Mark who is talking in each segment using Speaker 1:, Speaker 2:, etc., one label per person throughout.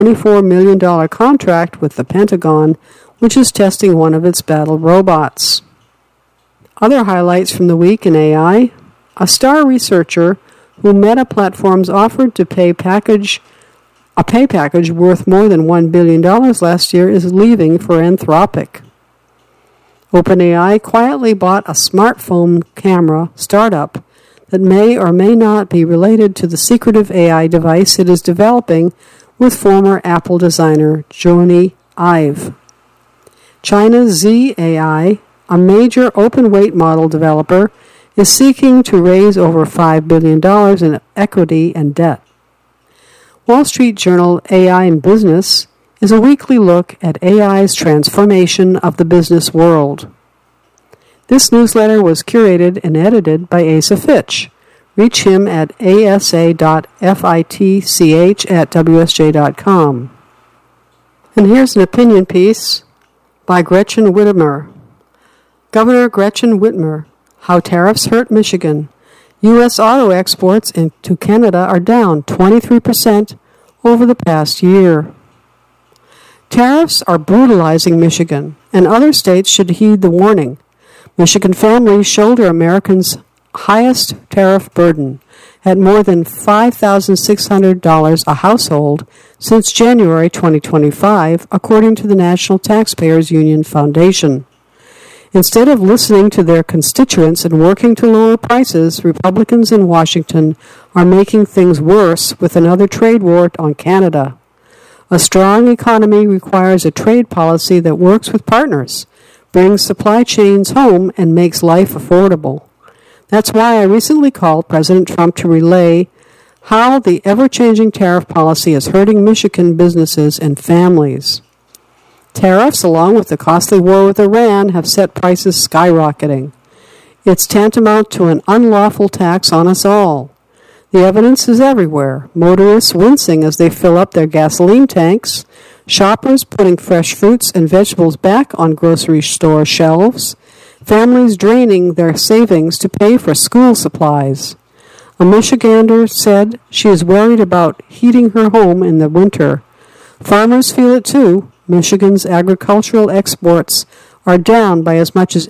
Speaker 1: $24 million contract with the Pentagon, which is testing one of its battle robots. Other highlights from the week in AI: a star researcher who Meta Platforms offered to pay package worth more than $1 billion last year is leaving for Anthropic. OpenAI quietly bought a smartphone camera startup that may or may not be related to the secretive AI device it is developing with former Apple designer Jony Ive. China's Z AI, a major open-weight model developer, is seeking to raise over $5 billion in equity and debt. Wall Street Journal AI in Business is a weekly look at AI's transformation of the business world. This newsletter was curated and edited by Asa Fitch. Reach him at asa.fitch@wsj.com. And here's an opinion piece by Gretchen Whitmer. Governor Gretchen Whitmer, How Tariffs Hurt Michigan. U.S. auto exports into Canada are down 23% over the past year. Tariffs are brutalizing Michigan, and other states should heed the warning. Michigan families shoulder Americans' highest tariff burden at more than $5,600 a household since January 2025, according to the National Taxpayers Union Foundation. Instead of listening to their constituents and working to lower prices, Republicans in Washington are making things worse with another trade war on Canada. A strong economy requires a trade policy that works with partners, brings supply chains home, and makes life affordable. That's why I recently called President Trump to relay how the ever-changing tariff policy is hurting Michigan businesses and families. Tariffs, along with the costly war with Iran, have set prices skyrocketing. It's tantamount to an unlawful tax on us all. The evidence is everywhere. Motorists wincing as they fill up their gasoline tanks, shoppers putting fresh fruits and vegetables back on grocery store shelves, families draining their savings to pay for school supplies. A Michigander said she is worried about heating her home in the winter. Farmers feel it too. Michigan's agricultural exports are down by as much as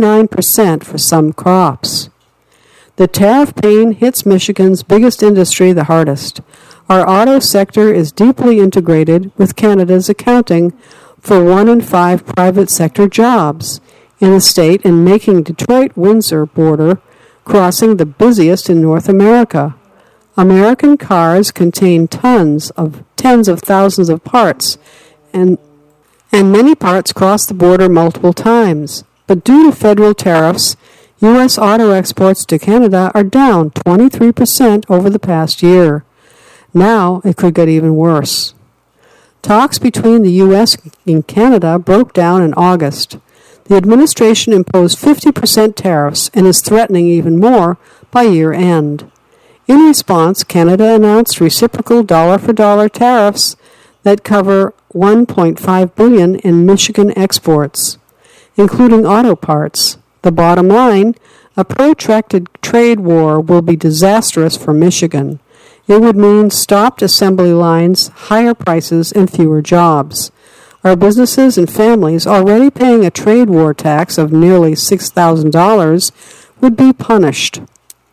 Speaker 1: 89% for some crops. The tariff pain hits Michigan's biggest industry the hardest. Our auto sector is deeply integrated with Canada's, accounting for 1 in 5 private sector jobs in the state and making Detroit-Windsor border crossing the busiest in North America. American cars contain tens of thousands of parts, and many parts cross the border multiple times. But due to federal tariffs, U.S. auto exports to Canada are down 23% over the past year. Now it could get even worse. Talks between the U.S. and Canada broke down in August. The administration imposed 50% tariffs and is threatening even more by year end. In response, Canada announced reciprocal dollar-for-dollar tariffs that cover $1.5 billion in Michigan exports, including auto parts. The bottom line, a protracted trade war will be disastrous for Michigan. It would mean stopped assembly lines, higher prices, and fewer jobs. Our businesses and families, already paying a trade war tax of nearly $6,000, would be punished.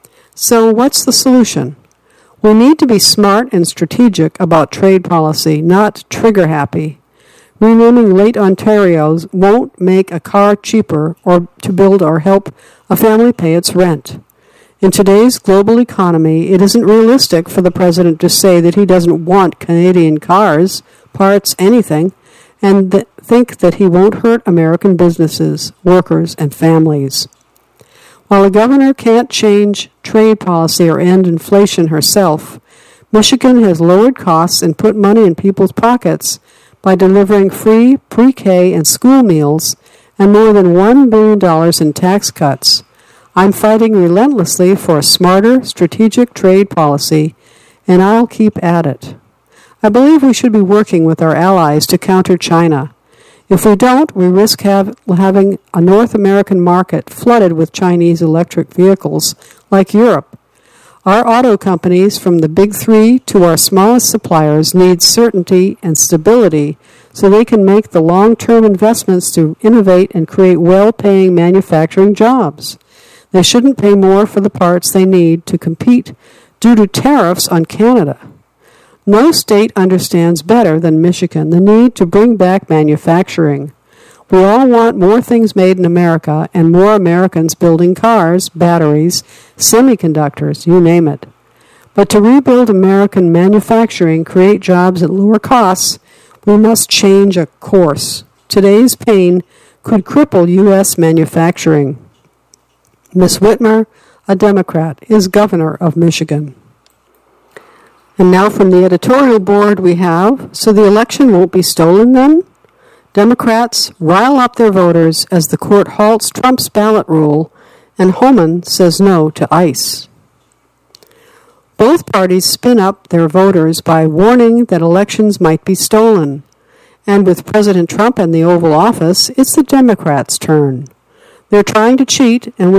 Speaker 1: So what's the solution? We need to be smart and strategic about trade policy, not trigger-happy. Renaming Lake Ontario's won't make a car cheaper or to build or help a family pay its rent. In today's global economy, it isn't realistic for the president to say that he doesn't want Canadian cars, parts, anything, and think that he won't hurt American businesses, workers, and families. While a governor can't change trade policy or end inflation herself, Michigan has lowered costs and put money in people's pockets by delivering free pre-K and school meals and more than $1 billion in tax cuts. I'm fighting relentlessly for a smarter, strategic trade policy, and I'll keep at it. I believe we should be working with our allies to counter China. If we don't, we risk having a North American market flooded with Chinese electric vehicles like Europe. Our auto companies, from the big three to our smallest suppliers, need certainty and stability so they can make the long-term investments to innovate and create well-paying manufacturing jobs. They shouldn't pay more for the parts they need to compete due to tariffs on Canada. No state understands better than Michigan the need to bring back manufacturing. We all want more things made in America and more Americans building cars, batteries, semiconductors, you name it. But to rebuild American manufacturing, create jobs at lower costs, we must change a course. Today's pain could cripple U.S. manufacturing. Ms. Whitmer, a Democrat, is governor of Michigan. And now from the editorial board we have, so the election won't be stolen then? Democrats rile up their voters as the court halts Trump's ballot rule, and Homan says no to ICE. Both parties spin up their voters by warning that elections might be stolen. And with President Trump in the Oval Office, it's the Democrats' turn. They're trying to cheat, and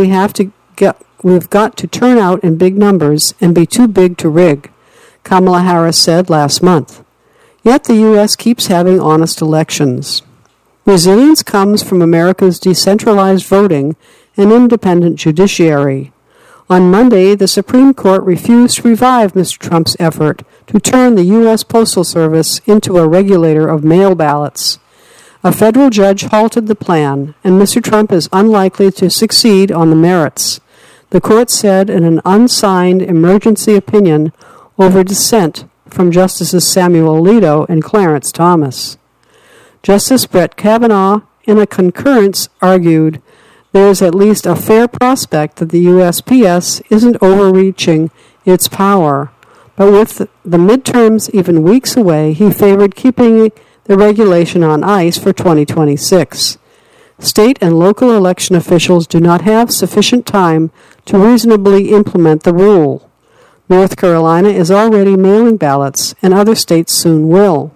Speaker 1: we've got to turn out in big numbers and be too big to rig, Kamala Harris said last month. Yet the U.S. keeps having honest elections. Resilience comes from America's decentralized voting and independent judiciary. On Monday, the Supreme Court refused to revive Mr. Trump's effort to turn the U.S. Postal Service into a regulator of mail ballots. A federal judge halted the plan, and Mr. Trump is unlikely to succeed on the merits, the court said in an unsigned emergency opinion over dissent from Justices Samuel Alito and Clarence Thomas. Justice Brett Kavanaugh, in a concurrence, argued there is at least a fair prospect that the USPS isn't overreaching its power, but with the midterms even weeks away, he favored keeping the regulation on ice for 2026. State and local election officials do not have sufficient time to reasonably implement the rule. North Carolina is already mailing ballots, and other states soon will.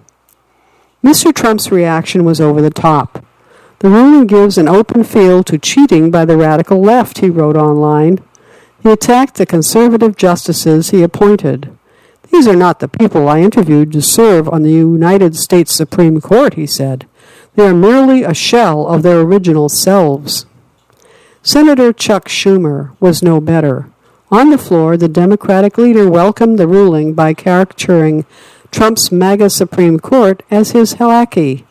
Speaker 1: Mr. Trump's reaction was over the top. The ruling gives an open field to cheating by the radical left, he wrote online. He attacked the conservative justices he appointed. These are not the people I interviewed to serve on the United States Supreme Court, he said. They are merely a shell of their original selves. Senator Chuck Schumer was no better. On the floor, the Democratic leader welcomed the ruling by caricaturing Trump's MAGA Supreme Court as his lackey.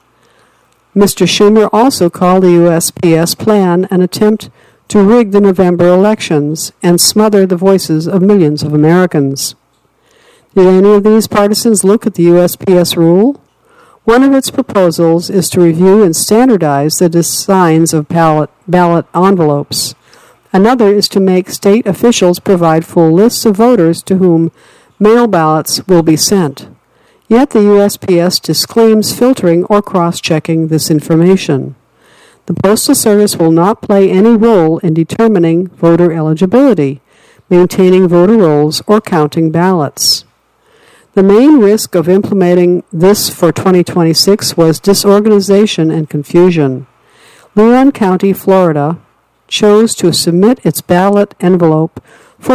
Speaker 1: Mr. Schumer also called the USPS plan an attempt to rig the November elections and smother the voices of millions of Americans. Did any of these partisans look at the USPS rule? One of its proposals is to review and standardize the designs of ballot envelopes. Another is to make state officials provide full lists of voters to whom mail ballots will be sent. Yet the USPS disclaims filtering or cross-checking this information. The Postal Service will not play any role in determining voter eligibility, maintaining voter rolls, or counting ballots. The main risk of implementing this for 2026 was disorganization and confusion. Leon County, Florida, chose to submit its ballot envelope for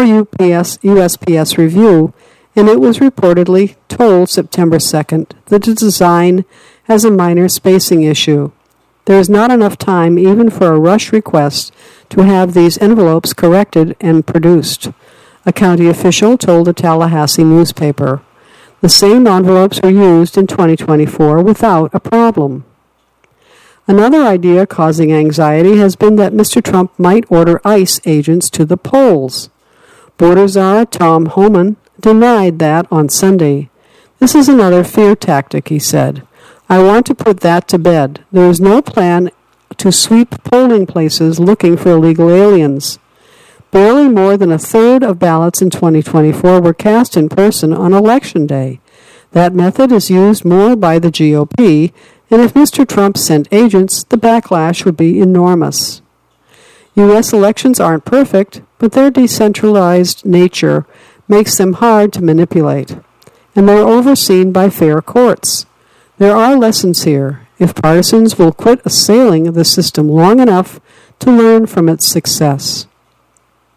Speaker 1: USPS review, and it was reportedly told September 2nd that the design has a minor spacing issue. There is not enough time even for a rush request to have these envelopes corrected and produced, a county official told a Tallahassee newspaper. The same envelopes were used in 2024 without a problem. Another idea causing anxiety has been that Mr. Trump might order ICE agents to the polls. Border Czar Tom Homan denied that on Sunday. This is another fear tactic, he said. I want to put that to bed. There is no plan to sweep polling places looking for illegal aliens. Barely more than a third of ballots in 2024 were cast in person on Election Day. That method is used more by the GOP, and if Mr. Trump sent agents, the backlash would be enormous. U.S. elections aren't perfect, but their decentralized nature makes them hard to manipulate, and they're overseen by fair courts. There are lessons here, if partisans will quit assailing the system long enough to learn from its success.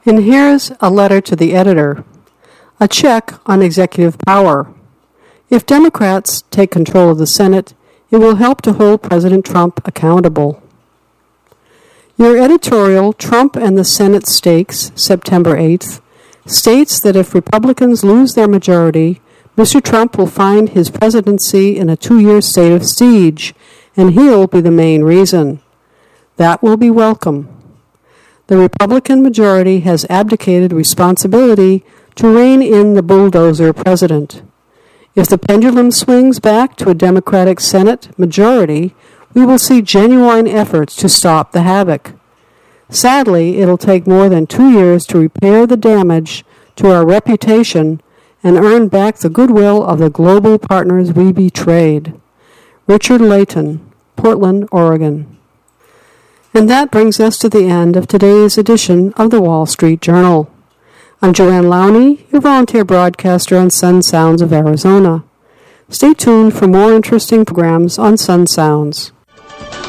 Speaker 1: And here's a letter to the editor, a check on executive power. If Democrats take control of the Senate, it will help to hold President Trump accountable. Your editorial, Trump and the Senate Stakes, September 8th, states that if Republicans lose their majority, Mr. Trump will find his presidency in a 2-year state of siege, and he'll be the main reason. That will be welcome. The Republican majority has abdicated responsibility to rein in the bulldozer president. If the pendulum swings back to a Democratic Senate majority, we will see genuine efforts to stop the havoc. Sadly, it'll take more than 2 years to repair the damage to our reputation and earn back the goodwill of the global partners we betrayed. Richard Layton, Portland, Oregon. And that brings us to the end of today's edition of the Wall Street Journal. I'm Joanne Lowney, your volunteer broadcaster on Sun Sounds of Arizona. Stay tuned for more interesting programs on Sun Sounds.